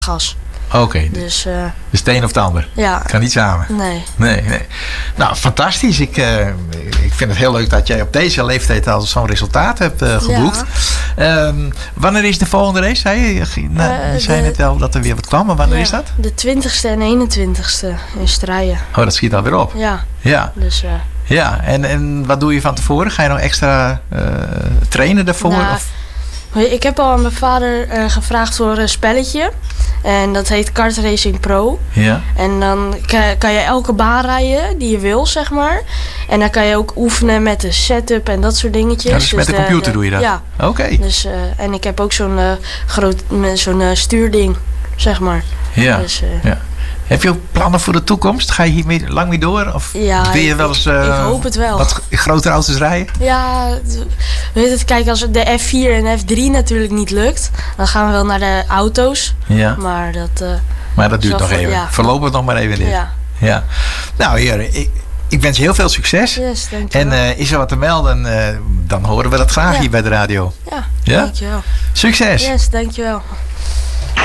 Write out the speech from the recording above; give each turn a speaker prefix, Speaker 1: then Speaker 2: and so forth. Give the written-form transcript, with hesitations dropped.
Speaker 1: gas.
Speaker 2: Oké.
Speaker 1: Dus
Speaker 2: de een of het ander.
Speaker 1: ja.
Speaker 2: Kan niet samen.
Speaker 1: Nee.
Speaker 2: Nou, fantastisch. Ik vind het heel leuk dat jij op deze leeftijd al zo'n resultaat hebt geboekt. Ja. Wanneer is de volgende race? Je zei net al dat er weer wat kwam, maar wanneer is dat?
Speaker 1: De 20ste en 21ste in Strijen.
Speaker 2: Oh, dat schiet alweer op.
Speaker 1: Ja. Dus,
Speaker 2: ja, en wat doe je van tevoren? Ga je nog extra trainen daarvoor?
Speaker 1: Nou,
Speaker 2: of?
Speaker 1: Ik heb al aan mijn vader gevraagd voor een spelletje. En dat heet Kart Racing Pro.
Speaker 2: Ja.
Speaker 1: En dan kan je elke baan rijden die je wil, zeg maar. En dan kan je ook oefenen met de setup en dat soort dingetjes.
Speaker 2: Ja, dus met de computer doe je dat?
Speaker 1: Ja.
Speaker 2: Oké.
Speaker 1: Dus, en ik heb ook zo'n stuurding, zeg maar.
Speaker 2: Ja.
Speaker 1: Dus,
Speaker 2: ja. Heb je ook plannen voor de toekomst? Ga je hier lang mee door? Of wil je wel eens
Speaker 1: ik hoop het wel.
Speaker 2: Wat grotere auto's rijden?
Speaker 1: Ja, weet het, kijk, als de F4 en F3 natuurlijk niet lukt, dan gaan we wel naar de auto's.
Speaker 2: Ja.
Speaker 1: Maar
Speaker 2: dat duurt nog even.
Speaker 1: Ja.
Speaker 2: Voorlopig nog maar even dit. Ja. Nou, heren, ik wens je heel veel succes.
Speaker 1: Yes, dankjewel.
Speaker 2: En is er wat te melden, dan horen we dat graag hier bij de radio.
Speaker 1: Ja, dankjewel.
Speaker 2: Succes.
Speaker 1: Yes, dankjewel.